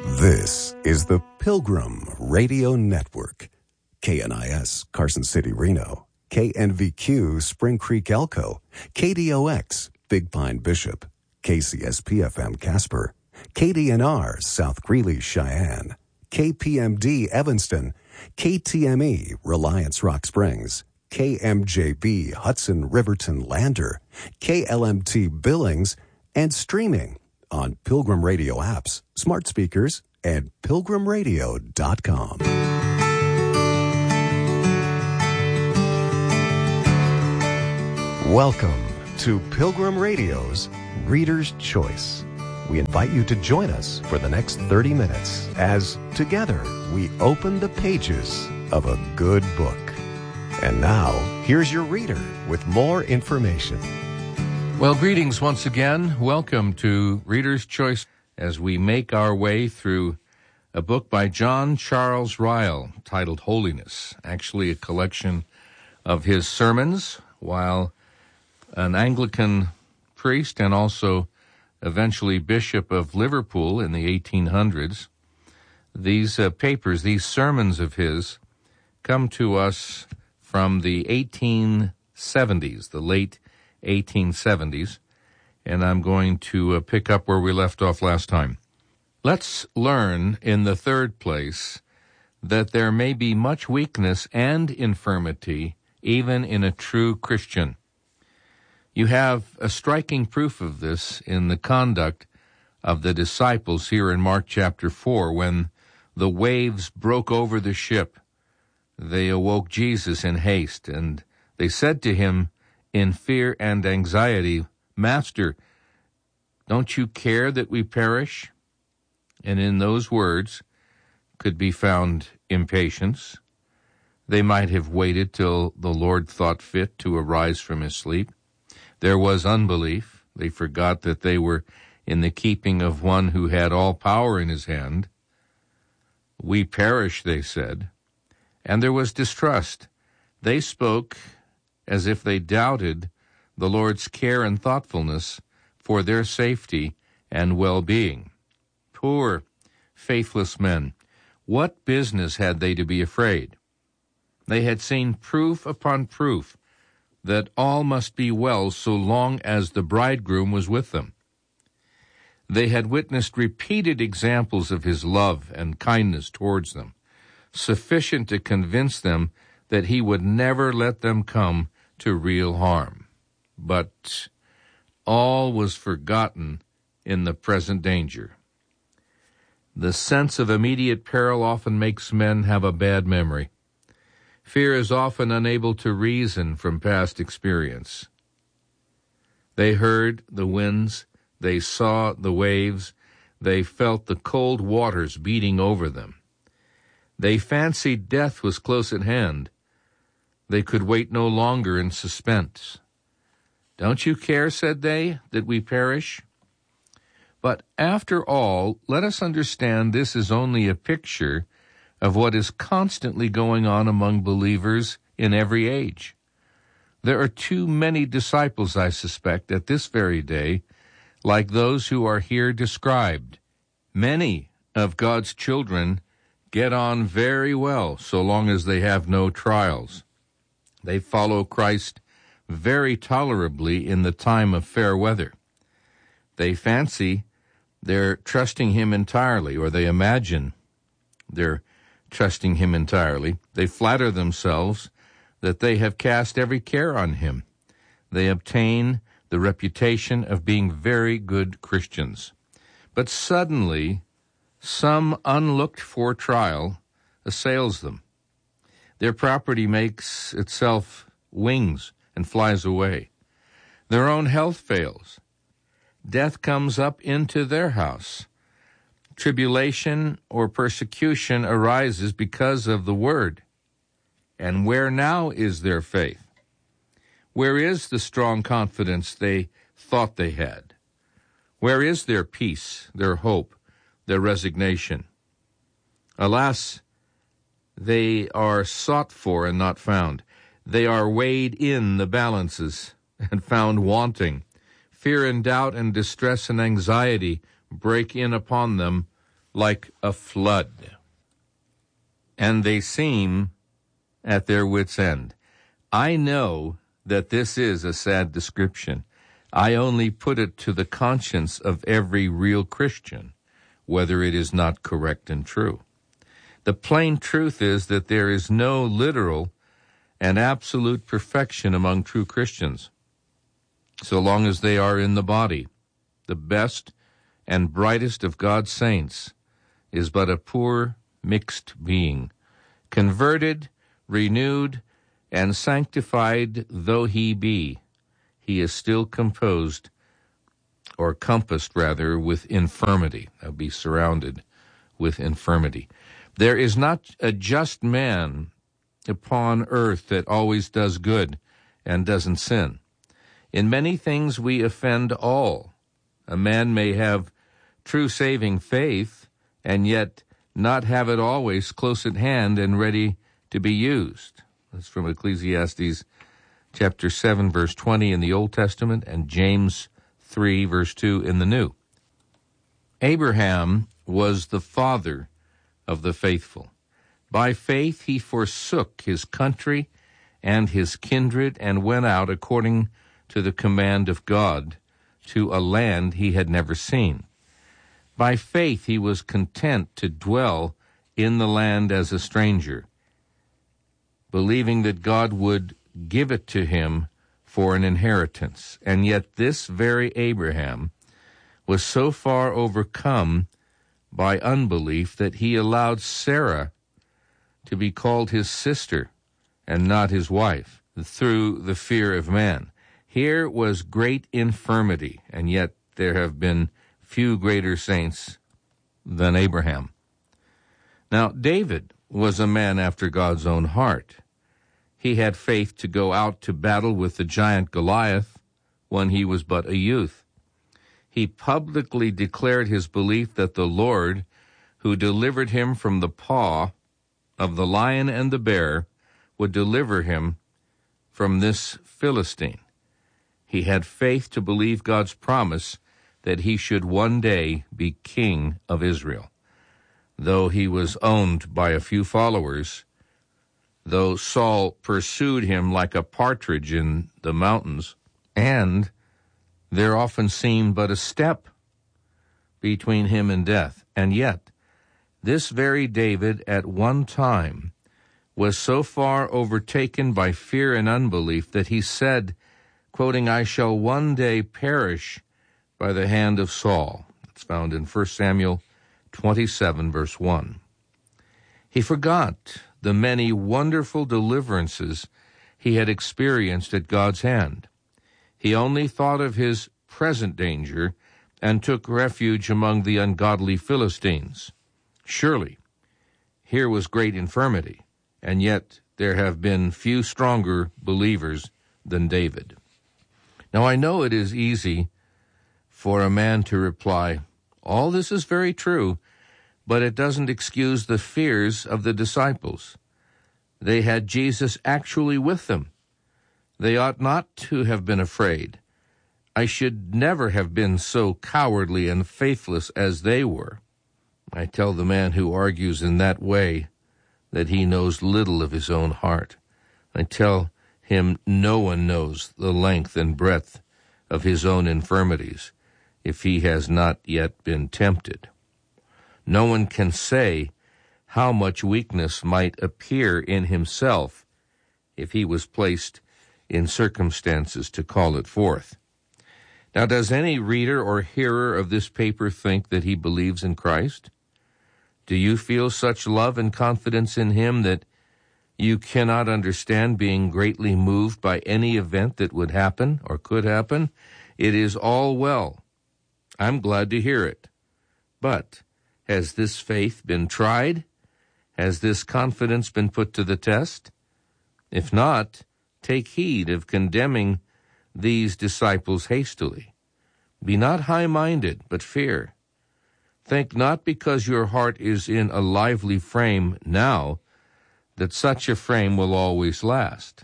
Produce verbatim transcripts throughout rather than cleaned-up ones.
This is the Pilgrim Radio Network. K N I S, Carson City, Reno. K N V Q, Spring Creek, Elko. K D O X, Big Pine, Bishop. K C S P F M, Casper. K D N R, South Greeley, Cheyenne. K P M D, Evanston. K T M E, Reliance, Rock Springs. K M J B, Hudson, Riverton, Lander. K L M T, Billings. And streaming on Pilgrim Radio apps, smart speakers, and pilgrim radio dot com. Welcome to Pilgrim Radio's Reader's Choice. We invite you to join us for the next thirty minutes as together we open the pages of a good book. And now, here's your reader with more information. Well, greetings once again. Welcome to Reader's Choice as we make our way through a book by John Charles Ryle titled Holiness, actually a collection of his sermons while an Anglican priest and also eventually Bishop of Liverpool in the eighteen hundreds. These uh, papers, these sermons of his, come to us from the eighteen seventies, the late eighteen seventies, and I'm going to uh, pick up where we left off last time. Let's learn, in the third place, that there may be much weakness and infirmity even in a true Christian. You have a striking proof of this in the conduct of the disciples here in Mark chapter four. When the waves broke over the ship, they awoke Jesus in haste, and they said to him in fear and anxiety, "Master, don't you care that we perish?" And in those words could be found impatience. They might have waited till the Lord thought fit to arise from his sleep. There was unbelief. They forgot that they were in the keeping of one who had all power in his hand. "We perish," they said. And there was distrust. They spoke as if they doubted the Lord's care and thoughtfulness for their safety and well-being. Poor, faithless men. What business had they to be afraid? They had seen proof upon proof that all must be well so long as the bridegroom was with them. They had witnessed repeated examples of his love and kindness towards them, sufficient to convince them that he would never let them come to real harm. But all was forgotten in the present danger. The sense of immediate peril often makes men have a bad memory. Fear is often unable to reason from past experience. They heard the winds, they saw the waves, they felt the cold waters beating over them. They fancied death was close at hand. They could wait no longer in suspense. "Don't you care," said they, "that we perish?" But after all, let us understand this is only a picture of what is constantly going on among believers in every age. There are too many disciples, I suspect, at this very day, like those who are here described. Many of God's children get on very well so long as they have no trials. They follow Christ very tolerably in the time of fair weather. They fancy they're trusting him entirely, or they imagine they're trusting him entirely. They flatter themselves that they have cast every care on him. They obtain the reputation of being very good Christians. But suddenly, some unlooked-for trial assails them. Their property makes itself wings and flies away. Their own health fails. Death comes up into their house. Tribulation or persecution arises because of the word. And where now is their faith? Where is the strong confidence they thought they had? Where is their peace, their hope, their resignation? Alas, they are sought for and not found. They are weighed in the balances and found wanting. Fear and doubt and distress and anxiety break in upon them like a flood, and they seem at their wits' end. I know that this is a sad description. I only put it to the conscience of every real Christian, whether it is not correct and true. The plain truth is that there is no literal and absolute perfection among true Christians, so long as they are in the body. The best and brightest of God's saints is but a poor, mixed being, converted, renewed, and sanctified though he be. He is still composed, or compassed rather, with infirmity. I'll be surrounded with infirmity. There is not a just man upon earth that always does good and doesn't sin. In many things we offend all. A man may have true saving faith and yet not have it always close at hand and ready to be used. That's from Ecclesiastes chapter seven, verse twenty in the Old Testament, and James three, verse two in the New. Abraham was the father of the faithful. By faith he forsook his country and his kindred and went out according to the command of God to a land he had never seen. By faith he was content to dwell in the land as a stranger, believing that God would give it to him for an inheritance. And yet this very Abraham was so far overcome by unbelief that he allowed Sarah to be called his sister and not his wife, through the fear of man. Here was great infirmity, and yet there have been few greater saints than Abraham. Now, David was a man after God's own heart. He had faith to go out to battle with the giant Goliath when he was but a youth. He publicly declared his belief that the Lord, who delivered him from the paw of the lion and the bear, would deliver him from this Philistine. He had faith to believe God's promise that he should one day be king of Israel. Though he was owned by a few followers, though Saul pursued him like a partridge in the mountains, and there often seemed but a step between him and death, and yet this very David at one time was so far overtaken by fear and unbelief that he said, quoting, "I shall one day perish by the hand of Saul." It's found in First Samuel twenty-seven, verse one. He forgot the many wonderful deliverances he had experienced at God's hand. He only thought of his present danger and took refuge among the ungodly Philistines. Surely, here was great infirmity, and yet there have been few stronger believers than David. Now, I know it is easy for a man to reply, all this is very true, but it doesn't excuse the fears of the disciples. They had Jesus actually with them. They ought not to have been afraid. I should never have been so cowardly and faithless as they were. I tell the man who argues in that way that he knows little of his own heart. I tell him no one knows the length and breadth of his own infirmities if he has not yet been tempted. No one can say how much weakness might appear in himself if he was placed in circumstances to call it forth. Now, does any reader or hearer of this paper think that he believes in Christ? Do you feel such love and confidence in him that you cannot understand being greatly moved by any event that would happen or could happen? It is all well. I'm glad to hear it. But has this faith been tried? Has this confidence been put to the test? If not, take heed of condemning these disciples hastily. Be not high-minded, but fear. Think not because your heart is in a lively frame now that such a frame will always last.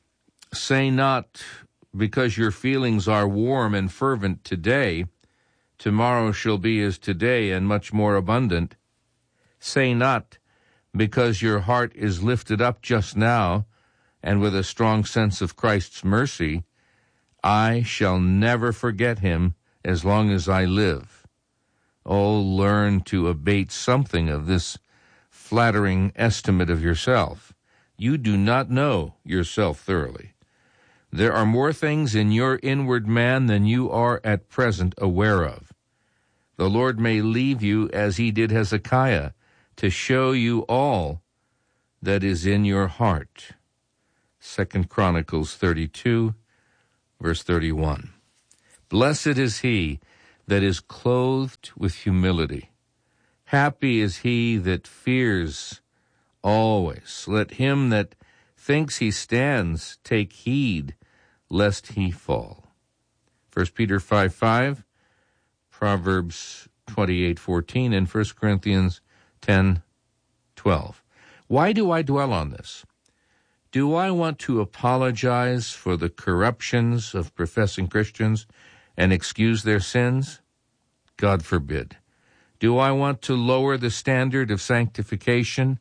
Say not because your feelings are warm and fervent today tomorrow shall be as today, and much more abundant. Say not, because your heart is lifted up just now, and with a strong sense of Christ's mercy, I shall never forget him as long as I live. Oh, learn to abate something of this flattering estimate of yourself. You do not know yourself thoroughly. There are more things in your inward man than you are at present aware of. The Lord may leave you, as he did Hezekiah, to show you all that is in your heart. Second Chronicles thirty-two, verse thirty-one. Blessed is he that is clothed with humility. Happy is he that fears always. Let him that thinks he stands take heed lest he fall. First Peter five five, Proverbs twenty-eight fourteen, and First Corinthians ten twelve. Why do I dwell on this? Do I want to apologize for the corruptions of professing Christians and excuse their sins? God forbid. Do I want to lower the standard of sanctification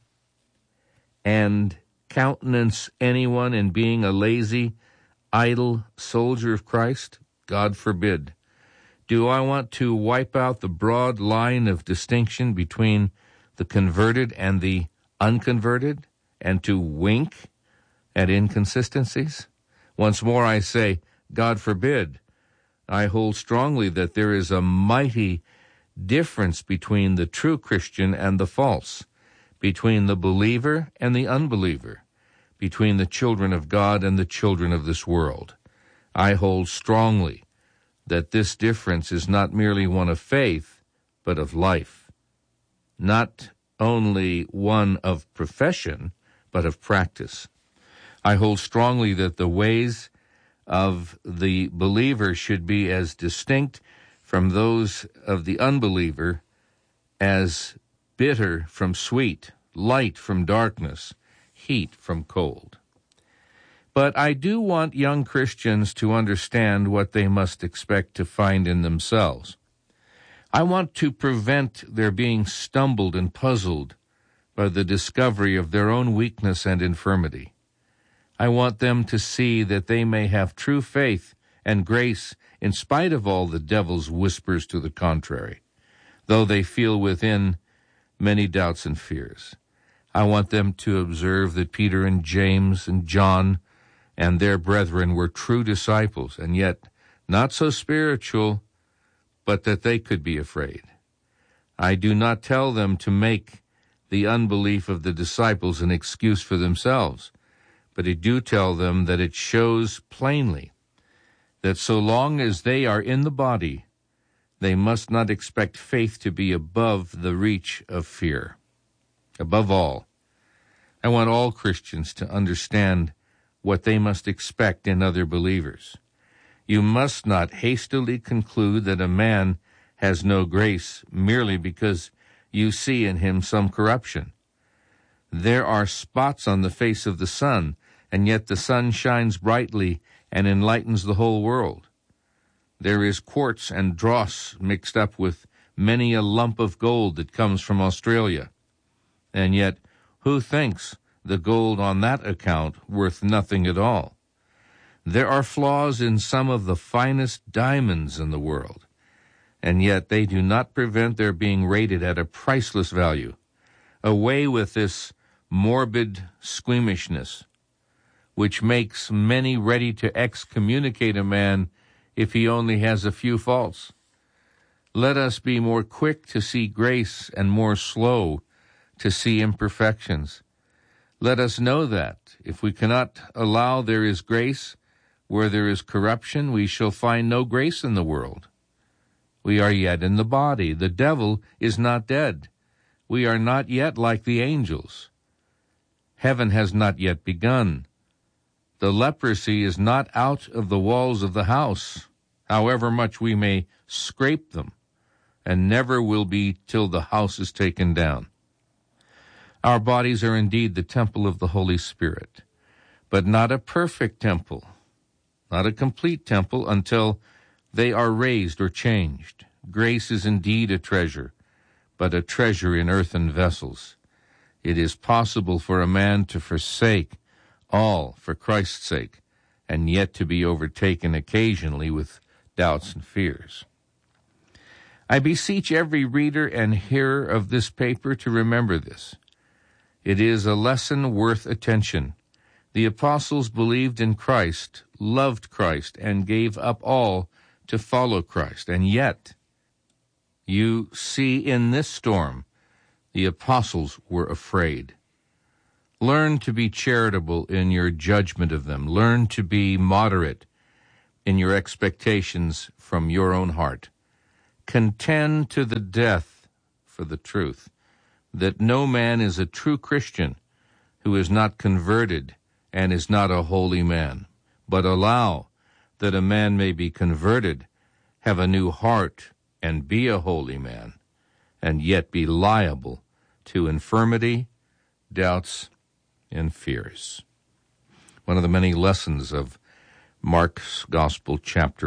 and countenance anyone in being a lazy, idle soldier of Christ? God forbid. Do I want to wipe out the broad line of distinction between the converted and the unconverted, and to wink at inconsistencies? Once more I say, God forbid. I hold strongly that there is a mighty difference between the true Christian and the false, between the believer and the unbeliever, between the children of God and the children of this world. I hold strongly that this difference is not merely one of faith, but of life. Not only one of profession, but of practice. I hold strongly that the ways of the believer should be as distinct from those of the unbeliever as bitter from sweet, light from darkness, heat from cold. But I do want young Christians to understand what they must expect to find in themselves. I want to prevent their being stumbled and puzzled by the discovery of their own weakness and infirmity. I want them to see that they may have true faith and grace in spite of all the devil's whispers to the contrary, though they feel within many doubts and fears. I want them to observe that Peter and James and John and their brethren were true disciples, and yet not so spiritual, but that they could be afraid. I do not tell them to make the unbelief of the disciples an excuse for themselves, but I do tell them that it shows plainly that so long as they are in the body, they must not expect faith to be above the reach of fear. Above all, I want all Christians to understand what they must expect in other believers. You must not hastily conclude that a man has no grace merely because you see in him some corruption. There are spots on the face of the sun, and yet the sun shines brightly and enlightens the whole world. There is quartz and dross mixed up with many a lump of gold that comes from Australia. And yet, who thinks the gold on that account worth nothing at all? There are flaws in some of the finest diamonds in the world, and yet they do not prevent their being rated at a priceless value. Away with this morbid squeamishness, which makes many ready to excommunicate a man if he only has a few faults. Let us be more quick to see grace and more slow to see imperfections. Let us know that if we cannot allow there is grace where there is corruption, we shall find no grace in the world. We are yet in the body. The devil is not dead. We are not yet like the angels. Heaven has not yet begun. The leprosy is not out of the walls of the house, however much we may scrape them, and never will be till the house is taken down. Our bodies are indeed the temple of the Holy Spirit, but not a perfect temple, not a complete temple until they are raised or changed. grace is indeed a treasure, but a treasure in earthen vessels. It is possible for a man to forsake all for Christ's sake, and yet to be overtaken occasionally with doubts and fears. I beseech every reader and hearer of this paper to remember this. It is a lesson worth attention. The apostles believed in Christ, loved Christ, and gave up all to follow Christ. And yet, you see in this storm, the apostles were afraid. Learn to be charitable in your judgment of them. Learn to be moderate in your expectations from your own heart. Contend to the death for the truth, that no man is a true Christian who is not converted and is not a holy man, but allow that a man may be converted, have a new heart, and be a holy man, and yet be liable to infirmity, doubts, and fears. One of the many lessons of Mark's Gospel, chapter